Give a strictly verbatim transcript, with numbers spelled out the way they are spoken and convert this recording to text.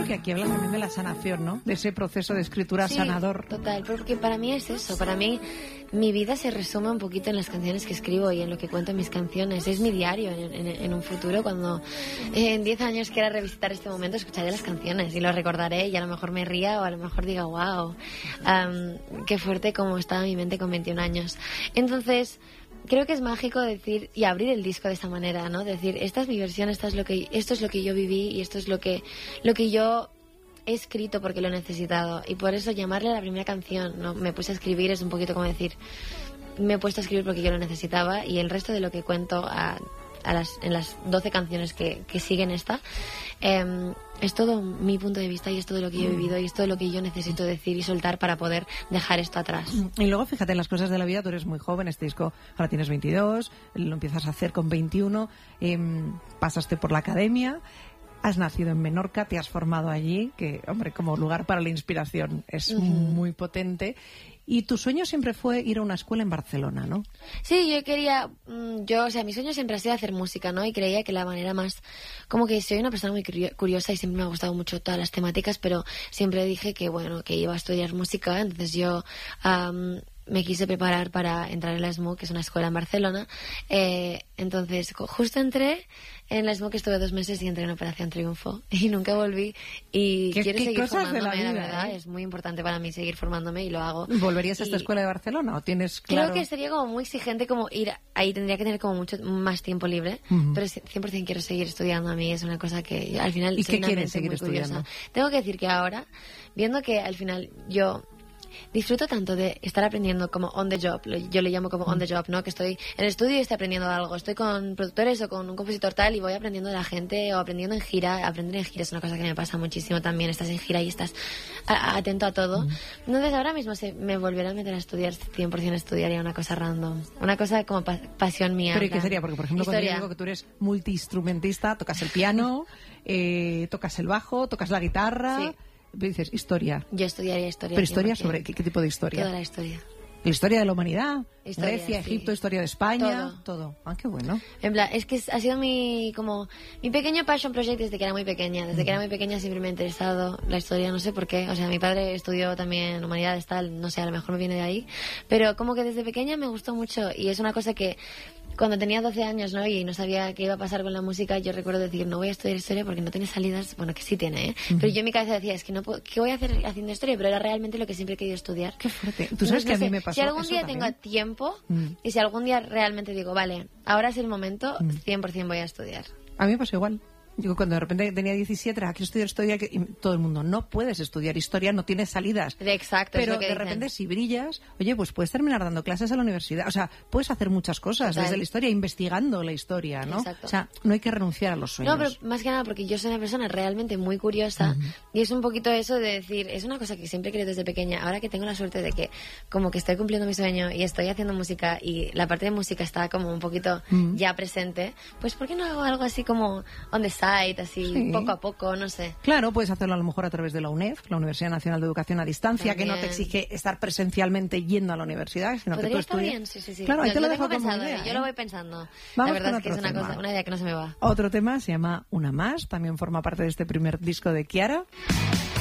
porque aquí hablas también de la sanación, ¿no? De ese proceso de escritura sí, sanador. Total, porque para mí es eso. Para mí, mi vida se resume un poquito en las canciones que escribo y en lo que cuento en mis canciones. Es mi diario. En, en, en un futuro, cuando eh, en diez años quiera revisitar este momento, escucharé las canciones y lo recordaré y a lo mejor me ría o a lo mejor diga, wow, um, qué fuerte como estaba mi mente con veintiún años. Entonces, creo que es mágico decir y abrir el disco de esta manera, ¿no? Decir, esta es mi versión, esta es lo que, esto es lo que yo viví y esto es lo que, lo que yo he escrito porque lo he necesitado. Y por eso llamarle a la primera canción, ¿no? Me puse a escribir, es un poquito como decir, me he puesto a escribir porque yo lo necesitaba, y el resto de lo que cuento a, a las, en las doce canciones que, que siguen esta, eh, es todo mi punto de vista y es todo lo que yo he vivido y es todo lo que yo necesito decir y soltar para poder dejar esto atrás. Y luego fíjate en las cosas de la vida, tú eres muy joven, este disco ahora tienes veintidós, lo empiezas a hacer con veintiuno, eh, pasaste por la academia, has nacido en Menorca, te has formado allí, que hombre, como lugar para la inspiración es uh-huh. muy potente. Y tu sueño siempre fue ir a una escuela en Barcelona, ¿no? Sí, yo quería, yo, o sea, mi sueño siempre ha sido hacer música, ¿no? Y creía que la manera más, como que soy una persona muy curiosa y siempre me ha gustado mucho todas las temáticas, pero siempre dije que, bueno, que iba a estudiar música, entonces yo um, me quise preparar para entrar en la S M U, que es una escuela en Barcelona. Eh, entonces, justo entré en la S M U, que estuve dos meses y entré en Operación Triunfo y nunca volví. Y ¿Qué, quiero qué seguir formándome, la, vida, la verdad. ¿eh? Es muy importante para mí seguir formándome y lo hago. ¿Volverías a esta y escuela de Barcelona o tienes claro? Creo que sería como muy exigente como ir ahí, tendría que tener como mucho más tiempo libre, uh-huh. pero cien por ciento quiero seguir estudiando. A mí es una cosa que yo, al final ¿Y soy qué una quieres mente seguir muy estudiando? curiosa. Tengo que decir que ahora, viendo que al final yo disfruto tanto de estar aprendiendo como on the job, yo le llamo como on the job, ¿no? Que estoy en el estudio y estoy aprendiendo algo, estoy con productores o con un compositor tal y voy aprendiendo de la gente o aprendiendo en gira. Aprender en gira es una cosa que me pasa muchísimo también, estás en gira y estás a, a, atento a todo. Mm. Entonces ahora mismo se me volverá a meter a estudiar, cien por ciento estudiaría una cosa random, una cosa como pa pasión mía. ¿Pero y qué sería? Porque por ejemplo Historia. Cuando yo digo que tú eres multiinstrumentista, tocas el piano, eh, tocas el bajo, tocas la guitarra... Sí. Dices, historia. Yo estudiaría historia. ¿Pero historia sobre qué, qué tipo de historia? Toda la historia. ¿La historia de la humanidad? Historia, Grecia, sí. Egipto, historia de España, todo. todo. Ah, qué bueno. En plan, es que ha sido mi como mi pequeño passion project desde que era muy pequeña. Desde mm. que era muy pequeña siempre me ha interesado la historia, no sé por qué. O sea, mi padre estudió también humanidades, tal, no sé, a lo mejor me viene de ahí. Pero como que desde pequeña me gustó mucho y es una cosa que cuando tenía doce años, ¿no? Y no sabía qué iba a pasar con la música, yo recuerdo decir, no voy a estudiar historia porque no tiene salidas. Bueno, que sí tiene, ¿eh? Uh-huh. Pero yo en mi cabeza decía, es que no puedo, ¿qué voy a hacer haciendo historia? Pero era realmente lo que siempre he querido estudiar. Qué fuerte. Tú sabes no, que no a mí sé, me pasó si algún eso día también. tengo tiempo mm. y si algún día realmente digo, vale, ahora es el momento, mm. cien por ciento voy a estudiar. A mí me pasó igual. Digo, cuando de repente tenía diecisiete, era, quiero estudiar historia, y todo el mundo, no puedes estudiar historia, no tienes salidas. Exacto, pero es lo que de dicen. repente si brillas, oye, pues puedes terminar dando clases a la universidad, o sea, puedes hacer muchas cosas Total. Desde la historia, investigando la historia, ¿no? Exacto. O sea, no hay que renunciar a los sueños. No, pero más que nada porque yo soy una persona realmente muy curiosa uh-huh. y es un poquito eso de decir, es una cosa que siempre he querido desde pequeña, ahora que tengo la suerte de que como que estoy cumpliendo mi sueño y estoy haciendo música y la parte de música está como un poquito uh-huh. ya presente, pues ¿por qué no hago algo así como on the side, así sí. poco a poco, no sé? Claro, puedes hacerlo a lo mejor a través de la U N E D, la Universidad Nacional de Educación a Distancia, También. Que no te exige estar presencialmente yendo a la universidad, sino que tú estudias. Bien, sí, sí, sí. Claro, ahí yo, te lo, lo dejo tengo como pensado, idea, ¿eh? Yo lo voy pensando. Vamos la verdad con es que es una, cosa, una idea que no se me va. Otro tema se llama Una Más, también forma parte de este primer disco de Kiara.